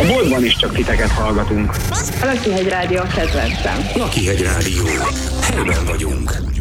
A boltban is csak titeket hallgatunk. A Lakihegy Rádió a kedvencem. Lakihegy Rádió. Helyben vagyunk.